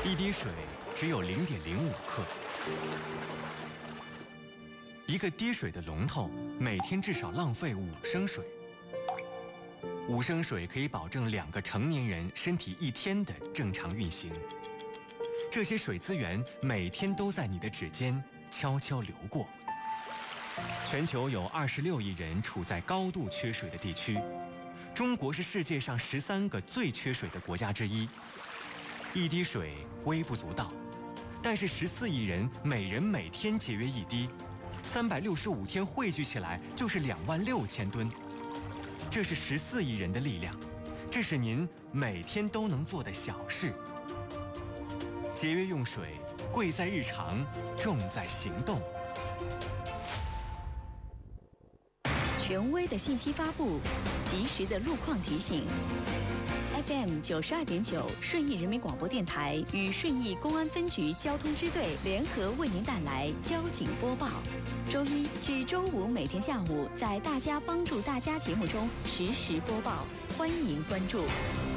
一滴水只有0.05克。一个滴水的龙头每天至少浪费5升水。5升水可以保证2个成年人身体1天的正常运行。这些水资源每天都在你的指尖悄悄流过。全球有26亿人处在高度缺水的地区，中国是世界上13个最缺水的国家之一。一滴水微不足道，但是14亿人每人每天节约1滴，365天汇聚起来就是26000吨。这是14亿人的力量，这是您每天都能做的小事。节约用水，贵在日常，重在行动。 权威的信息发布，及时的路况提醒。FM 92.9顺义人民广播电台与顺义公安分局交通支队联合为您带来交警播报。周一至周五每天下午在大家帮助大家节目中实时播报，欢迎关注。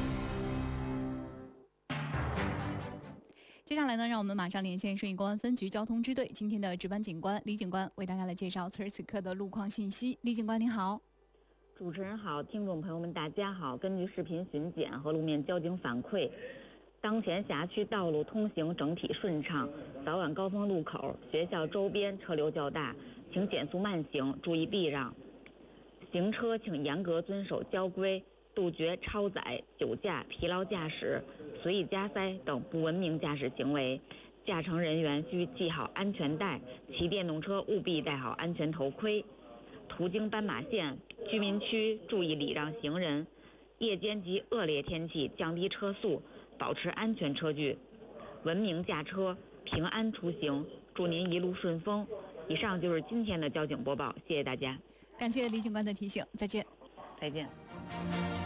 接下来呢，让我们马上连线顺义公安分局交通支队今天的值班警官李警官，为大家来介绍此时此刻的路况信息。李警官您好。 主持人好，听众朋友们大家好。根据视频巡检和路面交警反馈，当前辖区道路通行整体顺畅，早晚高峰路口、学校周边车流较大，请减速慢行，注意避让。行车请严格遵守交规，杜绝超载、酒驾、疲劳驾驶、随意加塞等不文明驾驶行为。驾乘人员需系好安全带，骑电动车务必戴好安全头盔。途经斑马线、居民区注意礼让行人。夜间及恶劣天气降低车速，保持安全车距，文明驾车，平安出行。祝您一路顺风。以上就是今天的交警播报，谢谢大家。 感谢李警官的提醒，再见。 再见。